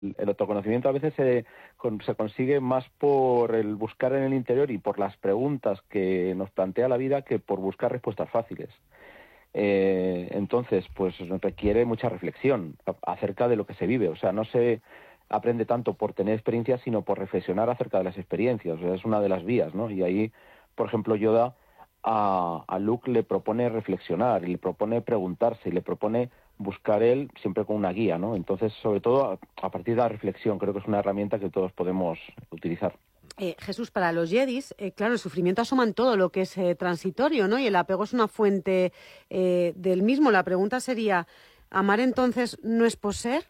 el autoconocimiento a veces se consigue más por el buscar en el interior y por las preguntas que nos plantea la vida que por buscar respuestas fáciles. Entonces, pues requiere mucha reflexión acerca de lo que se vive. O sea, no se aprende tanto por tener experiencias, sino por reflexionar acerca de las experiencias. O sea, es una de las vías, ¿no? Y ahí, por ejemplo, Yoda a Luke le propone reflexionar, y le propone preguntarse, y le propone buscar él siempre con una guía, ¿no? Entonces, sobre todo, a partir de la reflexión, creo que es una herramienta que todos podemos utilizar. Jesús, para los Jedis, claro, el sufrimiento asoma en todo lo que es transitorio, ¿no? Y el apego es una fuente del mismo. La pregunta sería, ¿amar entonces no es poseer?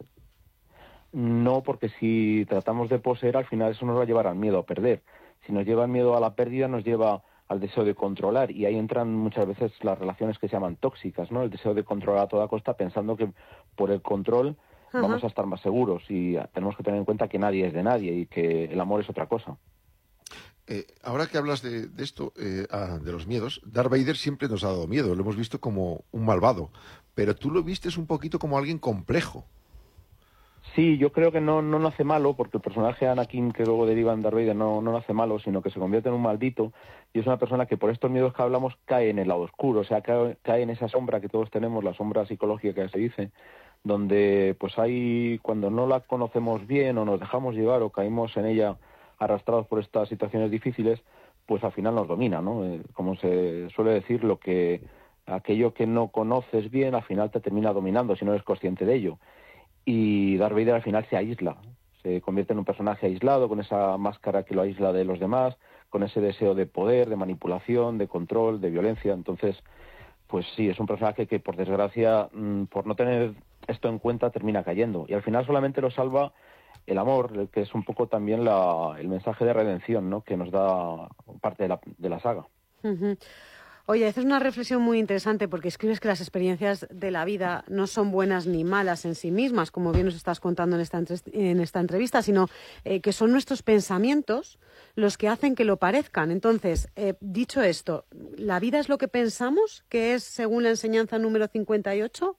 No, porque si tratamos de poseer, al final eso nos va a llevar al miedo a perder. Si nos lleva el miedo a la pérdida, nos lleva al deseo de controlar, y ahí entran muchas veces las relaciones que se llaman tóxicas, ¿no? El deseo de controlar a toda costa, pensando que por el control vamos a estar más seguros, y tenemos que tener en cuenta que nadie es de nadie y que el amor es otra cosa. Ahora que hablas de esto, de los miedos, Darth Vader siempre nos ha dado miedo, lo hemos visto como un malvado, pero tú lo vistes un poquito como alguien complejo. Sí, yo creo que no nace malo, porque el personaje Anakin, que luego deriva en Darth Vader, no nace malo, sino que se convierte en un maldito, y es una persona que por estos miedos que hablamos cae en el lado oscuro, o sea, cae en esa sombra que todos tenemos, la sombra psicológica que se dice, donde pues hay, cuando no la conocemos bien o nos dejamos llevar o caímos en ella arrastrados por estas situaciones difíciles, pues al final nos domina, ¿no? Como se suele decir, aquello que no conoces bien al final te termina dominando si no eres consciente de ello. Y Darth Vader al final se aísla, se convierte en un personaje aislado, con esa máscara que lo aísla de los demás, con ese deseo de poder, de manipulación, de control, de violencia. Entonces, pues sí, es un personaje que, por desgracia, por no tener esto en cuenta, termina cayendo. Y al final solamente lo salva el amor, que es un poco también el mensaje de redención, ¿no?, que nos da parte de la saga. Uh-huh. Oye, haces una reflexión muy interesante, porque escribes que las experiencias de la vida no son buenas ni malas en sí mismas, como bien nos estás contando en esta entrevista, sino que son nuestros pensamientos los que hacen que lo parezcan. Entonces, dicho esto, ¿la vida es lo que pensamos, que es según la enseñanza número 58?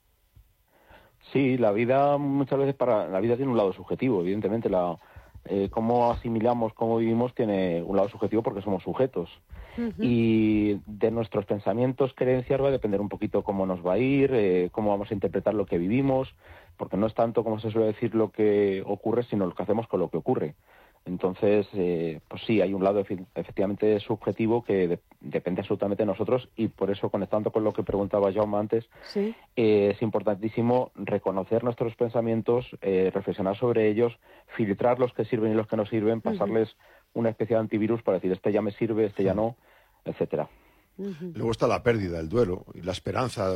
Sí, la vida muchas veces la vida tiene un lado subjetivo, evidentemente. Cómo asimilamos, cómo vivimos tiene un lado subjetivo porque somos sujetos. Uh-huh. Y de nuestros pensamientos, creencias, va a depender un poquito cómo nos va a ir, cómo vamos a interpretar lo que vivimos, porque no es tanto, como se suele decir, lo que ocurre, sino lo que hacemos con lo que ocurre. Entonces, pues sí, hay un lado efectivamente subjetivo que depende absolutamente de nosotros, y por eso, conectando con lo que preguntaba Jaume antes, ¿sí?, es importantísimo reconocer nuestros pensamientos, reflexionar sobre ellos, filtrar los que sirven y los que no sirven, pasarles una especie de antivirus para decir, este ya me sirve, este ya no, etcétera. Luego está la pérdida, el duelo y la esperanza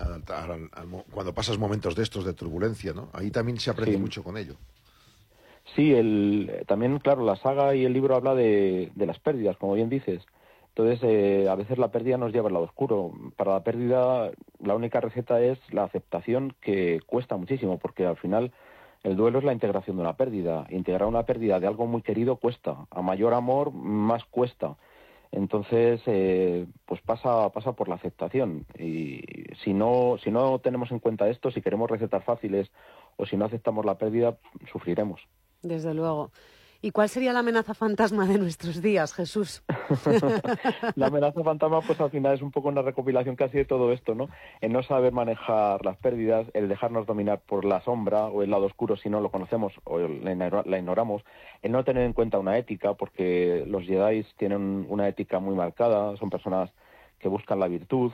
cuando pasas momentos de estos de turbulencia, ¿no? Ahí también se aprende mucho con ello. Sí, también, claro, la saga y el libro habla de las pérdidas, como bien dices. Entonces, a veces la pérdida nos lleva al lado oscuro. Para la pérdida, la única receta es la aceptación, que cuesta muchísimo, porque al final el duelo es la integración de una pérdida. Integrar una pérdida de algo muy querido cuesta. A mayor amor, más cuesta. Entonces, pues pasa por la aceptación. Y si no tenemos en cuenta esto, si queremos recetas fáciles o si no aceptamos la pérdida, sufriremos. Desde luego. ¿Y cuál sería la amenaza fantasma de nuestros días, Jesús? La amenaza fantasma, pues al final es un poco una recopilación casi de todo esto, ¿no? El no saber manejar las pérdidas, el dejarnos dominar por la sombra o el lado oscuro si no lo conocemos o la ignoramos, el no tener en cuenta una ética, porque los Jedi tienen una ética muy marcada, son personas que buscan la virtud,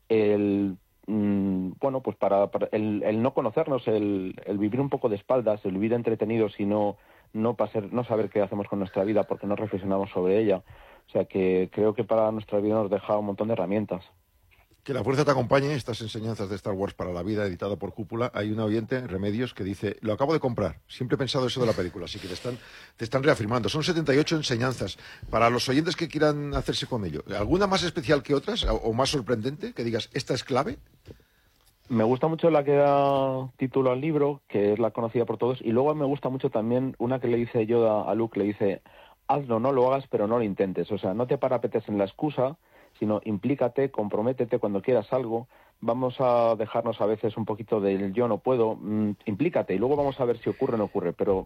bueno, pues para el no conocernos, el vivir un poco de espaldas, el vivir entretenidos y no saber qué hacemos con nuestra vida porque no reflexionamos sobre ella. O sea que creo que para nuestra vida nos deja un montón de herramientas. Que la fuerza te acompañe, estas enseñanzas de Star Wars para la vida, editado por Cúpula. Hay un oyente, Remedios, que dice, lo acabo de comprar, siempre he pensado eso de la película, así que te están reafirmando. Son 78 enseñanzas. Para los oyentes que quieran hacerse con ello, ¿alguna más especial que otras o más sorprendente? Que digas, ¿esta es clave? Me gusta mucho la que da título al libro, que es la conocida por todos, y luego me gusta mucho también una que le dice Yoda a Luke, le dice, hazlo, no lo hagas, pero no lo intentes. O sea, no te parapetes en la excusa, sino implícate, comprométete cuando quieras algo. Vamos a dejarnos a veces un poquito del yo no puedo, implícate y luego vamos a ver si ocurre o no ocurre, pero